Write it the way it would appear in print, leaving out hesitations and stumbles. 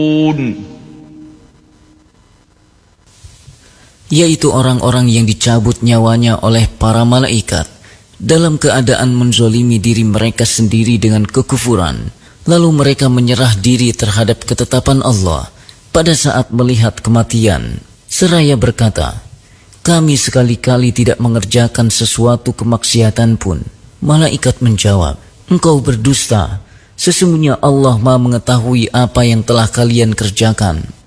yaitu orang-orang yang dicabut nyawanya oleh para malaikat dalam keadaan menzolimi diri mereka sendiri dengan kekufuran, lalu mereka menyerah diri terhadap ketetapan Allah pada saat melihat kematian, seraya berkata, kami sekali-kali tidak mengerjakan sesuatu kemaksiatan pun. Malaikat menjawab, engkau berdusta, sesungguhnya Allah Maha mengetahui apa yang telah kalian kerjakan.